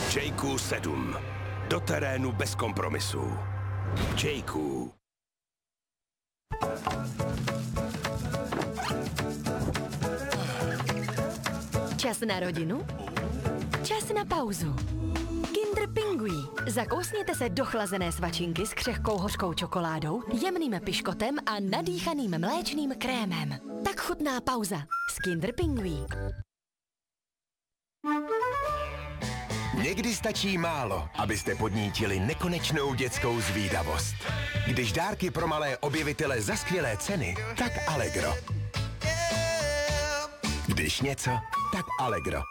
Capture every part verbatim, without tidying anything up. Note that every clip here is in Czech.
J Q sedm. Do terénu bez kompromisů. J Q. Čas na rodinu? Čas na pauzu. Kinder Pingui. Zakousněte se do chlazené svačinky s křehkou hořkou čokoládou, jemným piškotem a nadýchaným mléčným krémem. Tak chutná pauza s Kinder Pingui. Někdy stačí málo, abyste podnítili nekonečnou dětskou zvídavost. Když dárky pro malé objevitele za skvělé ceny, tak Allegro. Když něco, tak Allegro.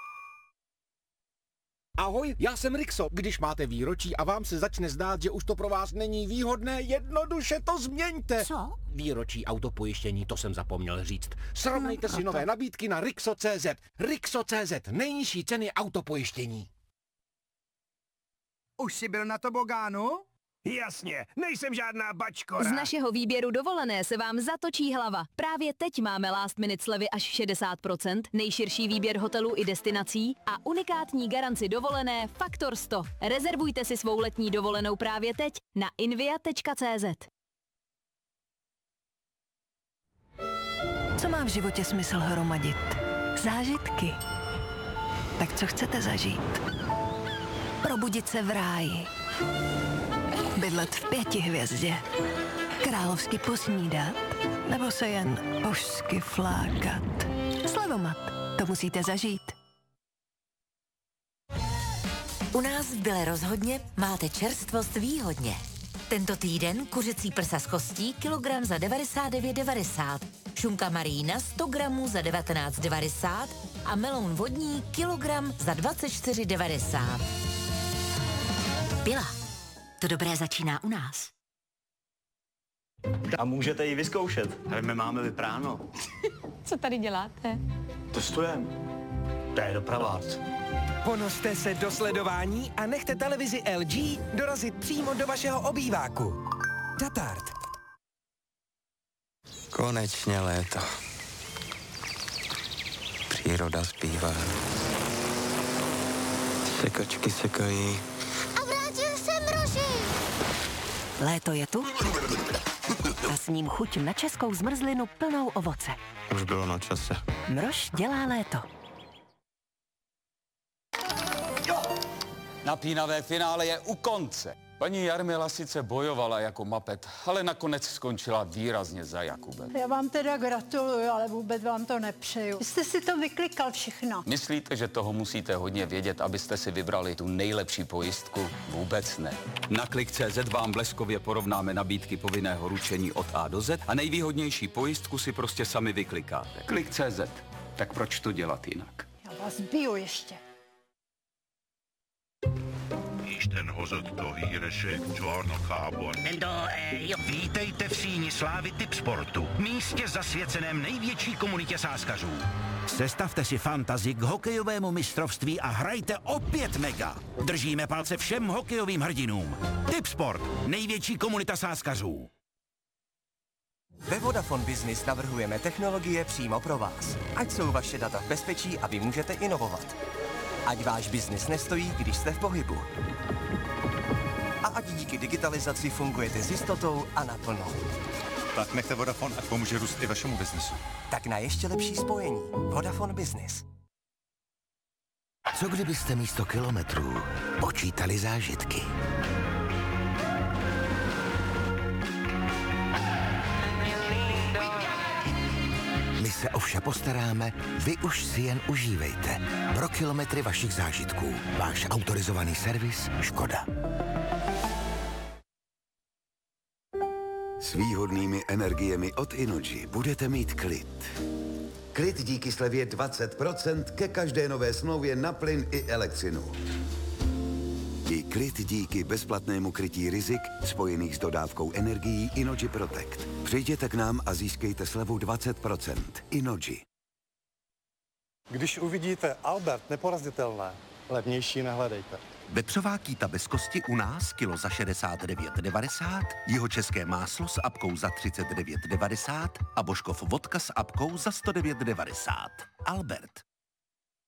Ahoj, já jsem Rixo. Když máte výročí a vám se začne zdát, že už to pro vás není výhodné, jednoduše to změňte. Co? Výročí autopojištění, to jsem zapomněl říct. Srovnejte no, si nové nabídky na Rixo tečka cé zet. Rixo tečka cé zet, nejnižší ceny autopojištění. Už jsi byl na tobogánu? Jasně, nejsem žádná bačkora. Z našeho výběru dovolené se vám zatočí hlava. Právě teď máme last minute slevy až šedesát procent, nejširší výběr hotelů i destinací a unikátní garanci dovolené Faktor sto. Rezervujte si svou letní dovolenou právě teď na invia tečka cé zet. Co má v životě smysl hromadit? Zážitky. Tak co chcete zažít? Probudit se v ráji. Bydlet v pěti hvězdě. Královsky posnídat. Nebo se jen božsky flákat. Slevomat. To musíte zažít. U nás v Byle rozhodně máte čerstvost výhodně. Tento týden kuřecí prsa z kostí kilogram za devadesát devět devadesát, šunka marína sto gramů za devatenáct devadesát a meloun vodní kilogram za dvacet čtyři devadesát. Byla. To dobré začíná u nás. A můžete ji vyzkoušet. Ale my máme vypráno. Co tady děláte? Testujeme. To je dopravák. Ponořte se do sledování a nechte televizi L G dorazit přímo do vašeho obýváku. Tatart. Konečně léto. Příroda zpívá. Sekačky sekají. A vrátil se mroží. Léto je tu a s ním chuť na českou zmrzlinu plnou ovoce. Už bylo na čase. Mrož dělá léto. Napínavé finále je u konce. Paní Jarmila sice bojovala jako mapet, ale nakonec skončila výrazně za Jakubem. Já vám teda gratuluju, ale vůbec vám to nepřeju. Vy jste si to vyklikal všechno. Myslíte, že toho musíte hodně vědět, abyste si vybrali tu nejlepší pojistku? Vůbec ne. Na klik tečka cé zet vám bleskově porovnáme nabídky povinného ručení od A do Z a nejvýhodnější pojistku si prostě sami vyklikáte. klik tečka cé zet. Tak proč to dělat jinak? Já vás biju ještě. Isten hozott a híresek csarnokában. Do, eh, jo. Vítejte v síni slávy Tipsportu, místě zasvěceném největší komunitě sázkařů. Sestavte si fantazii k hokejovému mistrovství a hrajte o pět mega. Držíme palce všem hokejovým hrdinům. Tipsport, největší komunita sázkařů. Ve Vodafone Business navrhujeme technologie přímo pro vás. Ať jsou vaše data v bezpečí a vy můžete inovovat. Ať váš biznis nestojí, když jste v pohybu. A ať díky digitalizaci fungujete s jistotou a naplno. Tak nechte Vodafone, ať pomůže růst i vašemu biznesu. Tak na ještě lepší spojení. Vodafone Business. Co kdybyste místo kilometrů počítali zážitky? My se o vše postaráme, vy už si jen užívejte. Pro kilometry vašich zážitků. Váš autorizovaný servis Škoda. S výhodnými energiemi od Innogy budete mít klid. Klid díky slevě dvacet procent ke každé nové smlouvě na plyn i elektřinu. I klid díky bezplatnému krytí rizik spojených s dodávkou energií Innogy Protect. Přijděte k nám a získejte slevu dvacet procent. Innogy. Když uvidíte Albert neporazitelné, levnější nehledejte. Vepřová kýta bez kosti u nás kilo za šedesát devět devadesát, jihočeské máslo s apkou za třicet devět devadesát a Božkov vodka s apkou za sto devět devadesát. Albert.